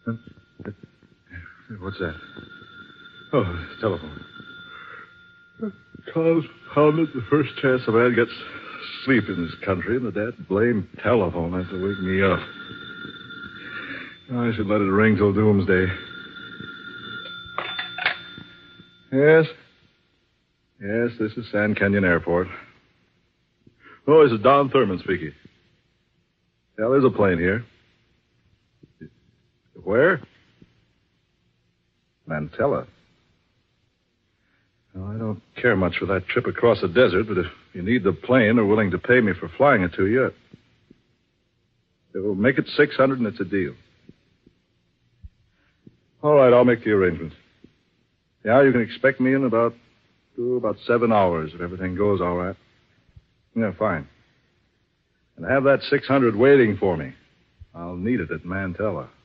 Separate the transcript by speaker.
Speaker 1: What's that? Oh, telephone. Carl's pounded the first chance a man gets sleep in this country, and the blamed telephone has to wake me up. I should let it ring till doomsday. Yes? Yes, this is Sand Canyon Airport. Oh, this is Don Thurman speaking. Yeah, there's a plane here. Where? Mantella. Well, I don't care much for that trip across the desert, but if you need the plane or willing to pay me for flying it to you, we'll make it $600 and it's a deal. All right, I'll make the arrangements. Yeah, you can expect me in about 7 hours if everything goes all right. Yeah, fine. And have that $600 waiting for me. I'll need it at Mantella.